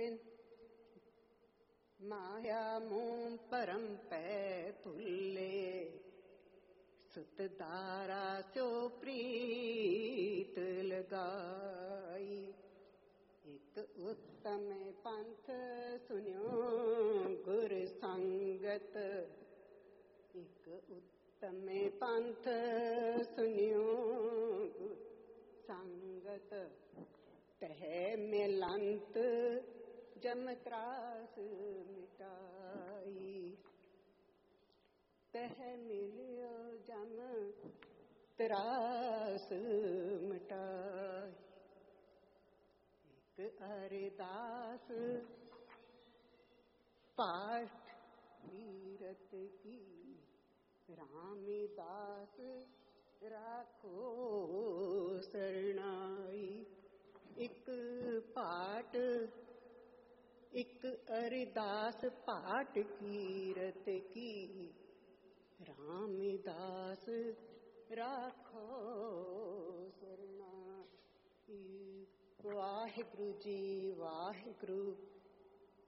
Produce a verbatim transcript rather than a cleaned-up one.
बिन माया मोह परम पै भुल्ले, सुत दारा स्यो प्रीत लगाई। एक उत्तम पंथ सुन्यो गुर संगत, एक उत्तम पंथ सुन्यो गुर संगत, तह मिलंत जम त्रास मिटाई। तह मिलियो जम त्रास मिटाई। एक अरदास पाठ तीरथ की, रामदास राखो शरणाई। एक पाठ एक अरदास पाठ कीरत की, रामदास राखो शरणाई। वाहिगुरु जी वाहिगुरु।